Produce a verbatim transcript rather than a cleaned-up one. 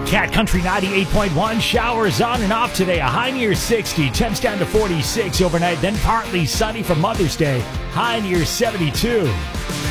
Cat Country ninety-eight point one, showers on and off today, a high near sixty, temps down to forty-six overnight, then partly sunny for Mother's Day, high near seventy-two.